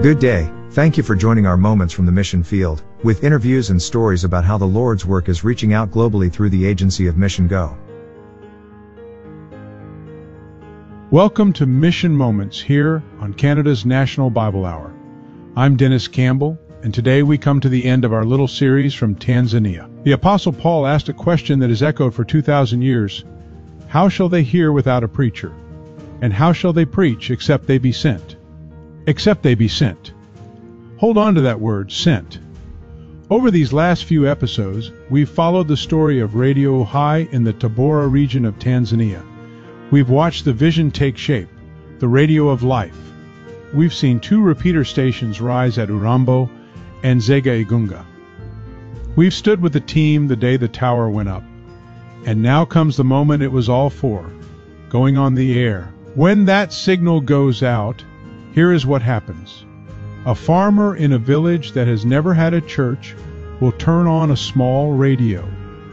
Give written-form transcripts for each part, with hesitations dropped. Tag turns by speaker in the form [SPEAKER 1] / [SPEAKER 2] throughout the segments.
[SPEAKER 1] Good day, thank you for joining our Moments from the Mission Field, with interviews and stories about how the Lord's work is reaching out globally through the agency of Mission Go.
[SPEAKER 2] Welcome to Mission Moments here on Canada's National Bible Hour. I'm Dennis Campbell, and today we come to the end of our little series from Tanzania. The Apostle Paul asked a question that has echoed for 2,000 years. How shall they hear without a preacher? And how shall they preach except they be sent? Except they be sent. Hold on to that word, sent. Over these last few episodes, we've followed the story of Radio Uhai in the Tabora region of Tanzania. We've watched the vision take shape, the radio of life. We've seen 2 repeater stations rise at Urambo and Zega Igunga. We've stood with the team the day the tower went up. And now comes the moment it was all for, going on the air. When that signal goes out, here is what happens. A farmer in a village that has never had a church will turn on a small radio.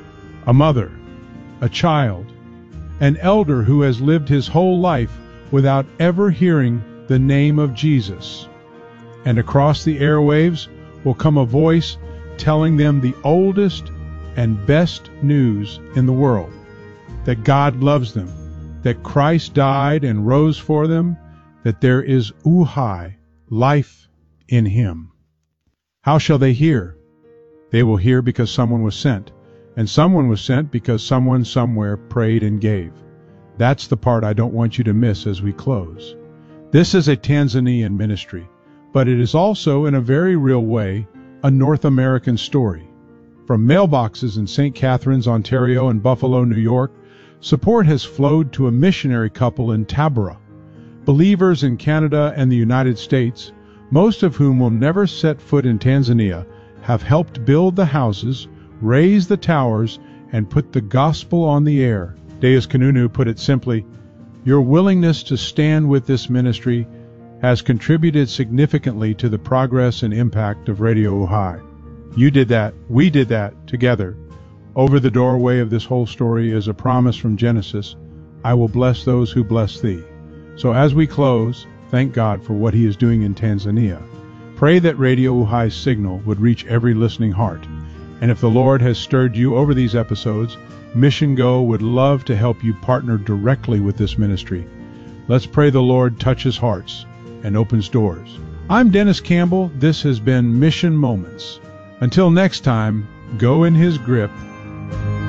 [SPEAKER 2] A mother, a child, an elder who has lived his whole life without ever hearing the name of Jesus. And across the airwaves will come a voice telling them the oldest and best news in the world, that God loves them, that Christ died and rose for them, that there is Uhai, life in Him. How shall they hear? They will hear because someone was sent, and someone was sent because someone somewhere prayed and gave. That's the part I don't want you to miss as we close. This is a Tanzanian ministry, but it is also, in a very real way, a North American story. From mailboxes in St. Catharines, Ontario and Buffalo, New York, support has flowed to a missionary couple in Tabora. Believers in Canada and the United States, most of whom will never set foot in Tanzania, have helped build the houses, raise the towers, and put the gospel on the air. Deus Kanunu put it simply, your willingness to stand with this ministry has contributed significantly to the progress and impact of Radio Uhai. You did that, we did that, together. Over the doorway of this whole story is a promise from Genesis, I will bless those who bless thee. So as we close, thank God for what He is doing in Tanzania. Pray that Radio Uhai's signal would reach every listening heart. And if the Lord has stirred you over these episodes, Mission Go would love to help you partner directly with this ministry. Let's pray the Lord touches hearts and opens doors. I'm Dennis Campbell. This has been Mission Moments. Until next time, go in His grip